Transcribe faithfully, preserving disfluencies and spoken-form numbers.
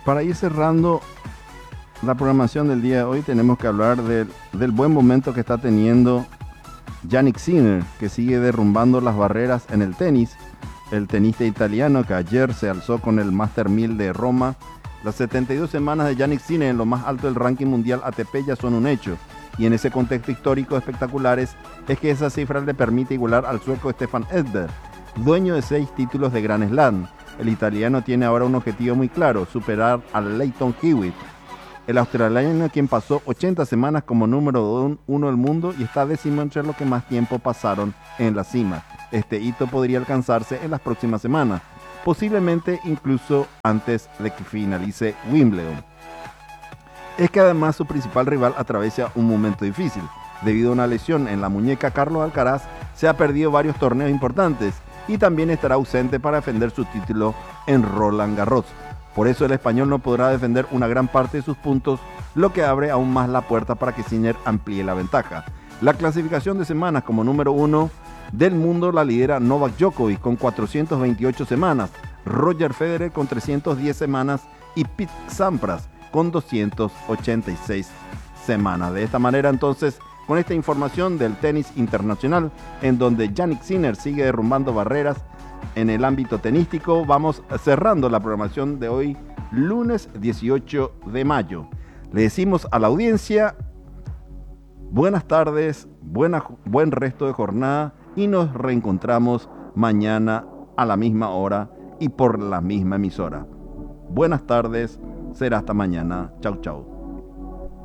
Para ir cerrando la programación del día de hoy, tenemos que hablar del, del buen momento que está teniendo Jannik Sinner, que sigue derrumbando las barreras en el tenis. El tenista italiano que ayer se alzó con el Master mil de Roma. Las setenta y dos semanas de Jannik Sinner en lo más alto del ranking mundial A T P ya son un hecho. Y en ese contexto histórico espectaculares es que esa cifra le permite igualar al sueco Stefan Edberg, dueño de seis títulos de Grand Slam. El italiano tiene ahora un objetivo muy claro: superar a Lleyton Hewitt, el australiano, quien pasó ochenta semanas como número uno del mundo y está décimo entre los que más tiempo pasaron en la cima. Este hito podría alcanzarse en las próximas semanas, posiblemente incluso antes de que finalice Wimbledon. Es que además su principal rival atraviesa un momento difícil. Debido a una lesión en la muñeca, Carlos Alcaraz se ha perdido varios torneos importantes y también estará ausente para defender su título en Roland Garros. Por eso el español no podrá defender una gran parte de sus puntos, lo que abre aún más la puerta para que Sinner amplíe la ventaja. La clasificación de semanas como número uno del mundo la lidera Novak Djokovic con cuatrocientas veintiocho semanas, Roger Federer con trescientas diez semanas y Pete Sampras con doscientas ochenta y seis semanas. De esta manera, entonces, con esta información del tenis internacional, en donde Jannik Sinner sigue derrumbando barreras en el ámbito tenístico, vamos cerrando la programación de hoy, lunes dieciocho de mayo. Le decimos a la audiencia buenas tardes, buena, buen resto de jornada y nos reencontramos mañana a la misma hora y por la misma emisora. Buenas tardes, será hasta mañana. Chau, chau.